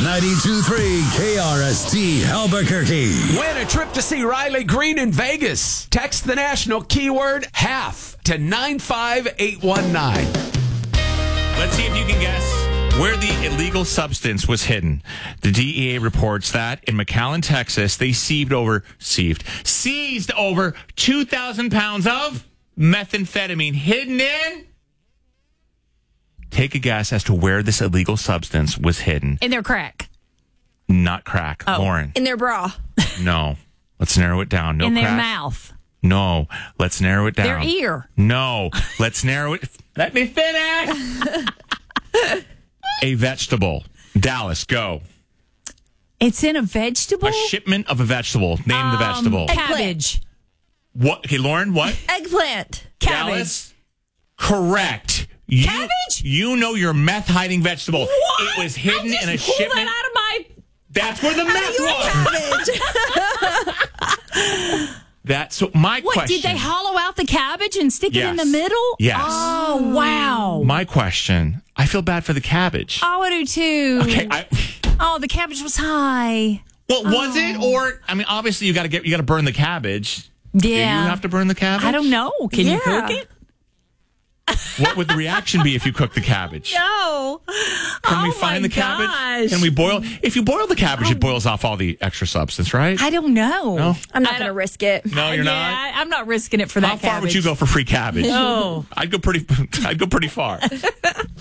92.3 KRST Albuquerque. Win a trip to see Riley Green in Vegas. Text the national keyword half to 95819. Let's see if you can guess where the illegal substance was hidden. The DEA reports that in McAllen, Texas, they seized over 2,000 pounds of methamphetamine hidden in. Take a guess as to where this illegal substance was hidden. In their crack. Not crack. Lauren. In their bra. No. Let's narrow it down. No in crack. their mouth. No. Let's narrow it down. Their ear. No. Let's narrow it. Let me finish. A vegetable. Dallas, go. It's in a vegetable? A shipment of a vegetable. Name the vegetable. Cabbage. What? Okay, Lauren, what? Eggplant. Cabbage. Dallas? Correct. Cabbage? You know your meth hiding vegetable. What? It was hidden in a Pull shipment. that out of my... That's where the meth was. Cabbage. So my What, question. did they hollow out the cabbage and stick it in the Yes. middle? Yes. Oh, wow. My question. I feel bad for the cabbage. Oh, I do too. Okay. Oh, the cabbage was high. Well, was it? Or, I mean, obviously you got to burn the cabbage. Do you Yeah. have to burn the cabbage? I don't know. Can you Yeah. cook it? What would the reaction be if you cooked the cabbage? No. Can we Oh, find my the cabbage? gosh. Can we boil? If you boil the cabbage, it boils off all the extra substance, right? I don't know. No? I'm not going to risk it. No, you're not. Yeah, I'm not risking it for that How far cabbage. would you go for free cabbage? Oh. I'd go pretty far.